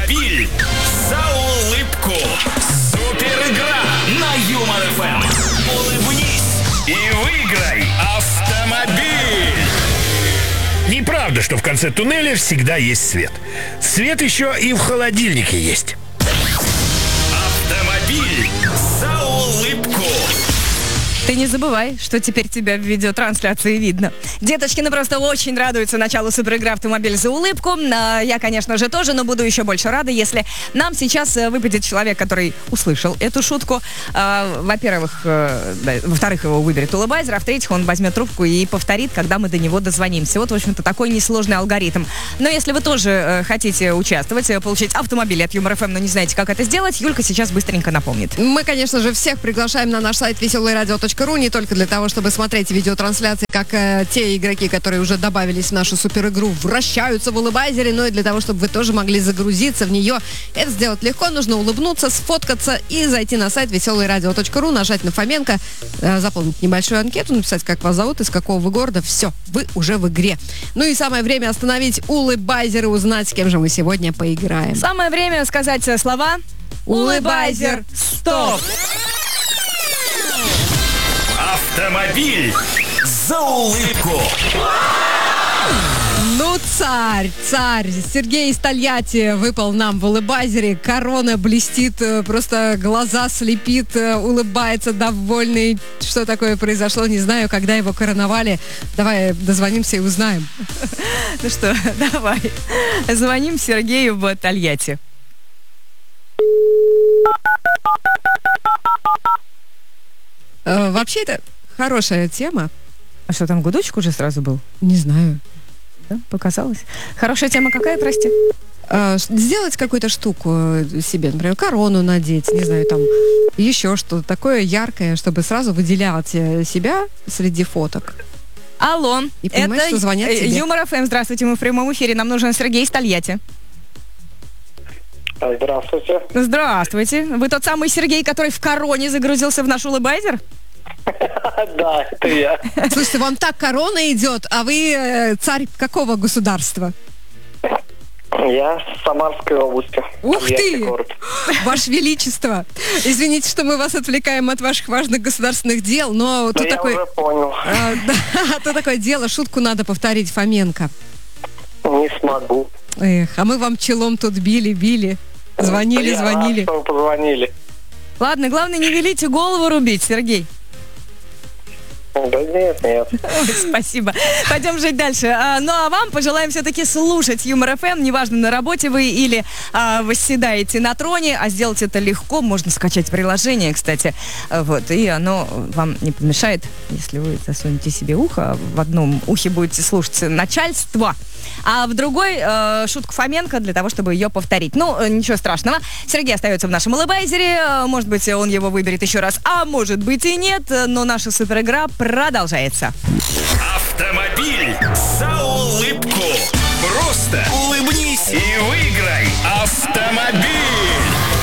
Автомобиль за улыбку. Супер игра на Юмор ФМ. Улыбнись и выиграй автомобиль. Неправда, что в конце туннеля всегда есть свет. Свет еще и в холодильнике есть. Автомобиль за улыбку. Ты не забывай, что теперь тебя в видеотрансляции видно. Деточкины просто очень радуются началу суперигры «Автомобиль за улыбку». Я, конечно же, тоже, но буду еще больше рада, если нам сейчас выпадет человек, который услышал эту шутку. Во-первых, во-вторых, его выберет улыбайзер, а в-третьих, он возьмет трубку и повторит, когда мы до него дозвонимся. Вот, в общем-то, такой несложный алгоритм. Но если вы тоже хотите участвовать, получить автомобиль от Юмор ФМ, но не знаете, как это сделать, Юлька сейчас быстренько напомнит. Мы, конечно же, всех приглашаем на наш сайт веселорадио.ру не только для того, чтобы смотреть видеотрансляции, как те игроки, которые уже добавились в нашу суперигру, вращаются в улыбайзере, но и для того, чтобы вы тоже могли загрузиться в нее. Это сделать легко, нужно улыбнуться, сфоткаться и зайти на сайт веселорадио.ру, нажать на Фоменко, заполнить небольшую анкету, написать, как вас зовут, из какого вы города. Все, вы уже в игре. Ну и самое время остановить улыбайзер и узнать, с кем же мы сегодня поиграем. Самое время сказать слова «Улыбайзер, стоп!». Автомобиль за улыбку. Ну, царь, Сергей из Тольятти выпал нам в улыбайзере. Корона блестит, просто глаза слепит, улыбается, довольный. Что такое произошло, не знаю, когда его короновали. Давай дозвонимся и узнаем. Ну что, давай. Звоним Сергею в Тольятти. Вообще, это хорошая тема. А что, там гудочек уже сразу был? Не знаю. Да, показалось. Хорошая тема какая, прости? Сделать какую-то штуку себе, например, корону надеть, не знаю, там еще что-то такое яркое, чтобы сразу выделять себя среди фоток. Алло, И понимаешь, что звонят тебе. Юмор ФМ, здравствуйте, мы в прямом эфире, нам нужен Сергей из Тольятти. Здравствуйте. Здравствуйте, вы тот самый Сергей, который в короне загрузился в наш улыбайзер? Да, это я. Слушайте, вам так корона идет, а вы царь какого государства? Я с Самарской области. Ух Тольятти ты! город. Ваше Величество! Извините, что мы вас отвлекаем от ваших важных государственных дел, но Да тут я такое... уже понял. Тут такое дело, шутку надо повторить, Фоменко. Не смогу. Эх, а мы вам челом тут били. Звонили. Я рад, что вы позвонили. Ладно, главное, не велите голову рубить, Сергей. Да нет. Ой, спасибо. Пойдем жить дальше. Ну, а вам пожелаем все-таки слушать Юмор ФМ. Неважно, на работе вы или восседаете на троне, а сделать это легко. Можно скачать приложение, кстати. Вот, и оно вам не помешает, если вы засунете себе ухо. В одном ухе будете слушать начальство, а в другой шутку Фоменко для того, чтобы ее повторить. Ну, ничего страшного. Сергей остается в нашем улыбайзере. Может быть, он его выберет еще раз, а может быть и нет. Но наша суперигра продолжается. Автомобиль за улыбку. Просто улыбнись и выиграй автомобиль.